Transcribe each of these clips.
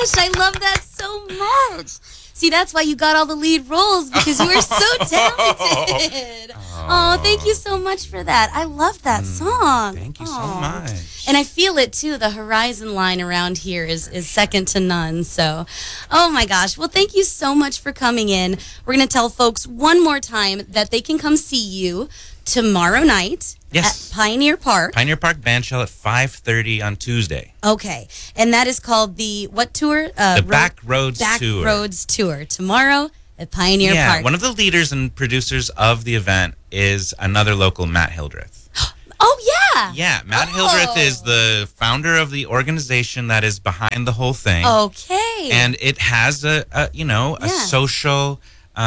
gosh, I love that so much. See, that's why you got all the lead roles, because you are so talented. Oh, thank you so much for that. I love that song. Thank you so much. And I feel it too. The horizon line around here is second to none. So, oh my gosh. Well, thank you so much for coming in. We're going to tell folks one more time that they can come see you tomorrow night at Pioneer Park. Pioneer Park Bandshell at 5:30 on Tuesday. Okay. And that is called the what tour? The Backroads Tour. Backroads Tour. Tomorrow at Pioneer Park. One of the leaders and producers of the event is another local, Matt Hildreth. Oh, yeah. Yeah, Matt Hildreth is the founder of the organization that is behind the whole thing. Okay. And it has a social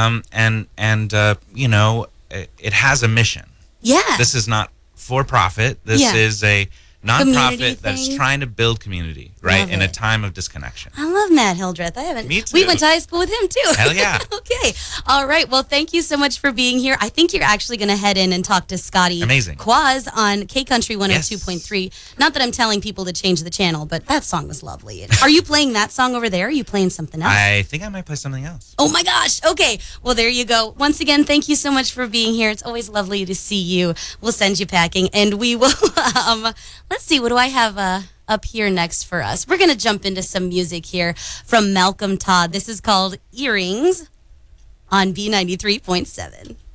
it has a mission. Yeah. This is not for profit. This is a nonprofit that's trying to build community, right? In a time of disconnection. I love Matt Hildreth. Me too. We went to high school with him too. Hell yeah. Okay. All right. Well, thank you so much for being here. I think you're actually going to head in and talk to Scotty Quaz on K Country 102.3. Not that I'm telling people to change the channel, but that song was lovely. Are you playing that song over there? Or are you playing something else? I think I might play something else. Oh my gosh. Okay. Well, there you go. Once again, thank you so much for being here. It's always lovely to see you. We'll send you packing, and we will let's see, what do I have up here next for us? We're going to jump into some music here from Malcolm Todd. This is called Earrings on B93.7.